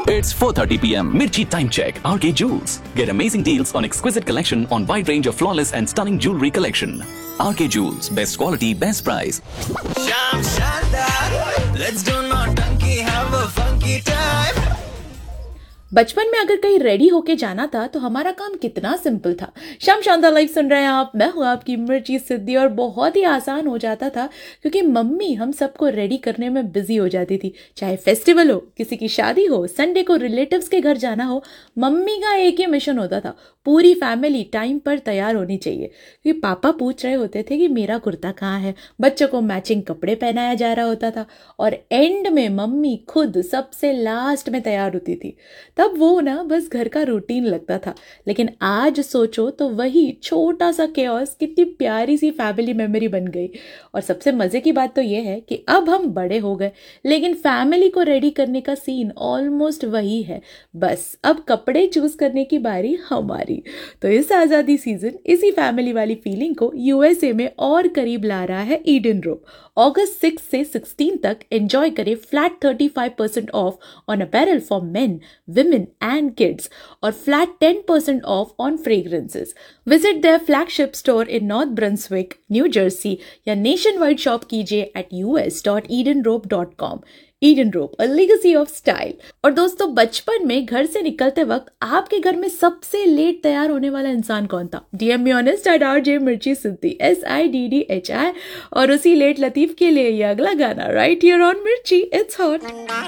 It's 4:30 p.m. Mirchi Time Check. RK Jewels. Get amazing deals on exquisite collection on wide range of flawless and stunning jewelry collection. RK Jewels. Best quality, best price. Sham Shandar, let's do naughty, have a funky time. बचपन में अगर कहीं ready होके जाना था तो हमारा काम कितना सिंपल था। शाम शानदार लाइव सुन रहे हैं आप, मैं हूँ आपकी मिर्ची सिद्धि। और बहुत ही आसान हो जाता था क्योंकि मम्मी हम सबको रेडी करने में बिजी हो जाती थी। चाहे फेस्टिवल हो, किसी की शादी हो, संडे को रिलेटिव्स के घर जाना हो, मम्मी का एक ही मिशन होता था, पूरी फैमिली टाइम पर तैयार होनी चाहिए। क्योंकि पापा पूछ रहे होते थे कि मेरा कुर्ता कहाँ है, बच्चों को मैचिंग कपड़े पहनाया जा रहा होता था और एंड में मम्मी खुद सबसे लास्ट में तैयार होती थी। तब वो ना बस घर का रूटीन लगता था। लेकिन आज सोचो तो वही छोटा सा केओस कितनी प्यारी सी फैमिली मेमोरी बन गई। और सबसे मजे की बात तो ये है कि अब हम बड़े हो गए लेकिन फैमिली को रेडी करने का सीन ऑलमोस्ट वही है, बस अब कपड़े चूज करने की बारी हमारी। तो इस आजादी सीजन इसी फैमिली वाली फीलिंग को यूएसए में और करीब ला रहा है ईडन रोप। अगस्त 6 से 16 तक एंजॉय करें flat 35% of on apparel for main, women and kids or flat 10% off on fragrances. Visit their flagship store in North Brunswick, New Jersey या nationwide shop कीजिए at us.edenrope.com. Eden rope, a legacy of style। और दोस्तों, बचपन में घर से निकलते वक्त आपके घर में सबसे लेट तैयार होने वाला इंसान कौन था? DM me honest at RJ मिर्ची सिद्धि SIDDHI। और उसी लेट लतीफ के लिए ये अगला गाना right here on मिर्ची, it's hot।